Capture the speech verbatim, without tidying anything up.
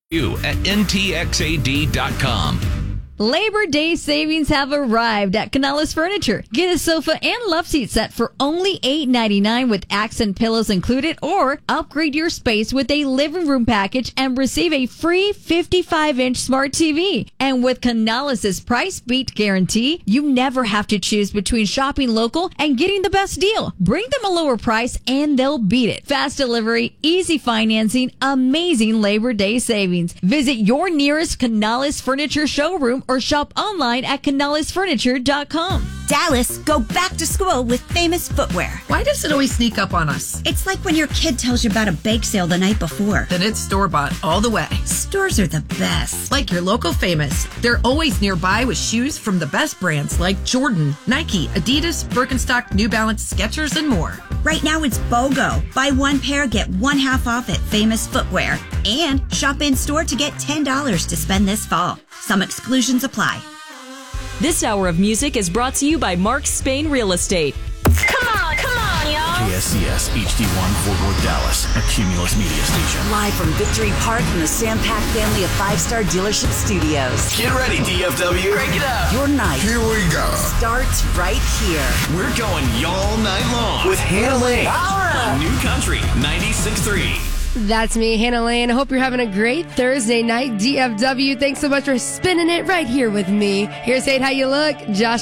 You at N T X A D dot com. Labor Day savings have arrived at Canales Furniture. Get a sofa and love seat set for only eight ninety-nine with accent pillows included, or upgrade your space with a living room package and receive a free fifty-five inch smart T V. And with Canales' price beat guarantee, you never have to choose between shopping local and getting the best deal. Bring them a lower price and they'll beat it. Fast delivery, easy financing, amazing Labor Day savings. Visit your nearest Canales Furniture showroom or shop online at canales furniture dot com. Dallas, go back to school with Famous Footwear. Why does it always sneak up on us? It's like when your kid tells you about a bake sale the night before. Then it's store-bought all the way. Stores are the best. Like your local Famous. They're always nearby with shoes from the best brands like Jordan, Nike, Adidas, Birkenstock, New Balance, Skechers, and more. Right now it's BOGO. Buy one pair, get one half off at Famous Footwear. And shop in-store to get ten dollars to spend this fall. Some exclusions apply. This hour of music is brought to you by Mark Spain Real Estate. Come on, come on, y'all. K S C S H D one Fort Worth, Dallas, a Cumulus media station. Live from Victory Park from the Sam Pack family of five-star dealership studios. Get ready, D F W. Crank it up. Your night Here we go. starts right here. We're going y'all night long with Hannah Lane. All right. On New Country ninety-six point three. That's me, Hannah Lane. I hope you're having a great Thursday night. D F W, thanks so much for spinning it right here with me. Here's Hate How You Look, Josh.